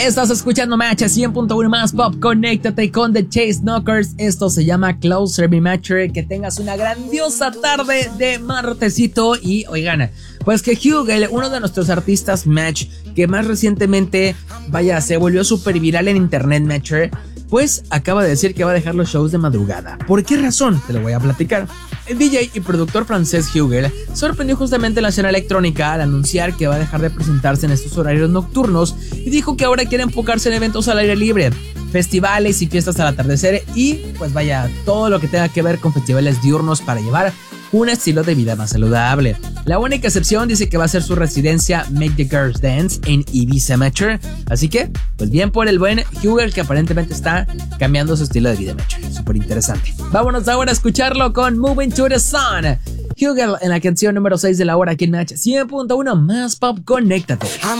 Estás escuchando Match a 100.1 más pop. Conéctate con The Chainsmokers. Esto se llama Closer, mi matcher. Que tengas una grandiosa tarde de martesito. Y oigan, pues que Hugel, uno de nuestros artistas Match, que más recientemente, se volvió súper viral en internet, matcher, pues acaba de decir que va a dejar los shows de madrugada. ¿Por qué razón? Te lo voy a platicar. El DJ y productor francés Hugel sorprendió justamente la escena electrónica al anunciar que va a dejar de presentarse en estos horarios nocturnos y dijo que ahora quiere enfocarse en eventos al aire libre, festivales y fiestas al atardecer y pues todo lo que tenga que ver con festivales diurnos para llevar un estilo de vida más saludable. La única excepción dice que va a ser su residencia Make the Girls Dance en Ibiza, matcher. Así que, pues bien por el buen Hugel, que aparentemente está cambiando su estilo de vida, matcher. Súper interesante. Vámonos ahora a escucharlo con Moving to the Sun. Hugel en la canción número 6 de la hora aquí en Match 100.1 más pop. Conéctate.